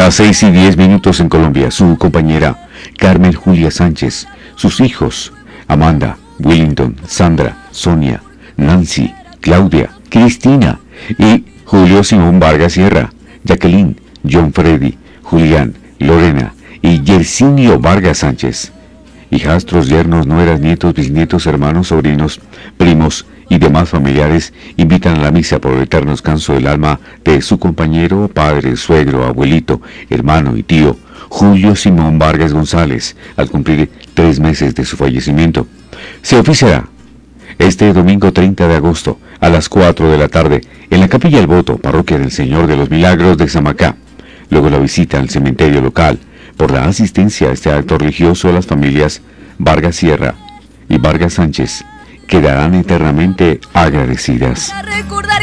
Las 6:10 en Colombia. Su compañera Carmen Julia Sánchez, sus hijos Amanda, Willington, Sandra, Sonia, Nancy, Claudia, Cristina y Julio Simón Vargas Sierra, Jacqueline, John Freddy, Julián, Lorena y Yersinio Vargas Sánchez. Hijastros, yernos, nueras, nietos, bisnietos, hermanos, sobrinos, primos y demás familiares invitan a la misa por el eterno descanso del alma de su compañero, padre, suegro, abuelito, hermano y tío, Julio Simón Vargas González, al cumplir 3 meses de su fallecimiento. Se oficiará este domingo 30 de agosto a las 4 de la tarde en la Capilla del Voto, Parroquia del Señor de los Milagros de Samacá. Luego la visita al cementerio local. Por la asistencia a este acto religioso, las familias Vargas Sierra y Vargas Sánchez quedarán eternamente agradecidas.